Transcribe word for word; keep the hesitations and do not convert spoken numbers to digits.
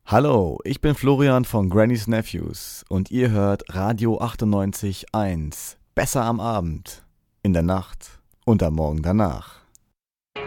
Hallo, ich bin Florian von Granny's Nephews und ihr hört Radio achtundneunzig Komma eins. Besser am Abend, in der Nacht und am Morgen danach.